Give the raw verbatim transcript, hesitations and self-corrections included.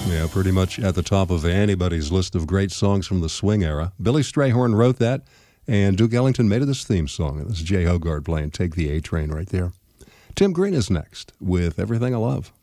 Yeah, pretty much at the top of anybody's list of great songs from the swing era. Billy Strayhorn wrote that, and Duke Ellington made it his theme song. This is Jay Hogarth playing Take the A Train right there. Tim Green is next with Everything I Love.